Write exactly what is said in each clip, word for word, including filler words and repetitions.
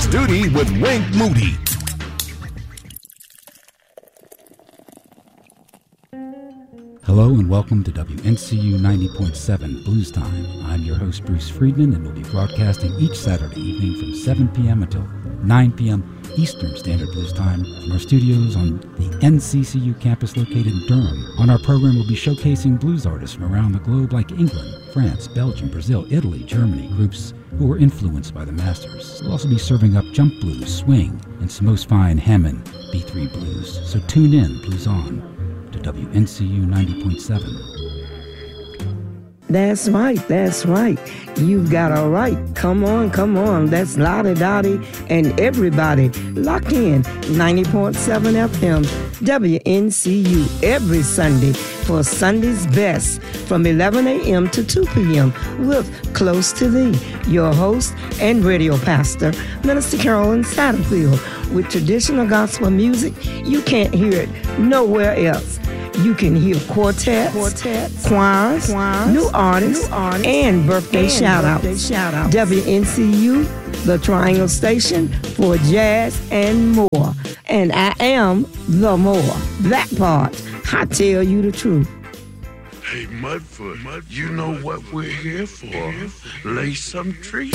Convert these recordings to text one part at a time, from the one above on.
It's Duty with Wink Moody. Hello and welcome to W N C U ninety point seven Blues Time. I'm your host Bruce Friedman and we'll be broadcasting each Saturday evening from seven p.m. until nine p.m. Eastern Standard Blues Time from our studios on the N C C U campus located in Durham. On our program we'll be showcasing blues artists from around the globe like England, France, Belgium, Brazil, Italy, Germany, groups who were influenced by the masters. We'll also be serving up jump blues, swing, and some most fine Hammond B three blues. So tune in, Blues On, to W N C U ninety point seven. That's right, that's right. You got a right. Come on, come on. That's Lottie Dottie and everybody. Lock in ninety point seven F M, W N C U, every Sunday for Sunday's Best from eleven a.m. to two p.m. with Close to Thee, your host and radio pastor, Minister Carolyn Satterfield, with traditional gospel music. You can't hear it nowhere else. You can hear quartets, quartets choirs, choirs, new artists, new artists and birthday and shout-outs. Birthday shout-outs. W N C U, the Triangle Station for jazz and more. And I am the more. That part, I tell you the truth. Hey, Mudfoot, Mudfoot, you know what we're here for. Lay some trees.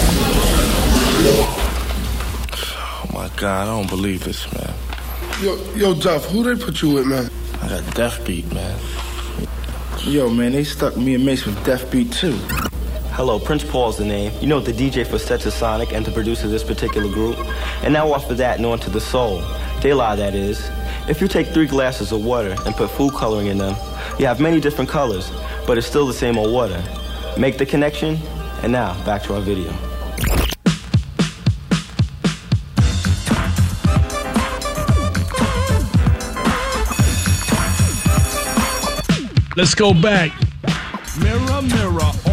Oh, my God, I don't believe this, man. Yo, yo, Duff, who they put you with, man? I got Deaf Beat, man. Yo, man, they stuck me and Mace with Deaf Beat, too. Hello, Prince Paul's the name. You know, the D J for Sonic and the producer of this particular group. And now off of that and on to the soul. De La, that is. If you take three glasses of water and put food coloring in them, you have many different colors, but it's still the same old water. Make the connection, and now, back to our video. Let's go back. Mirror, mirror.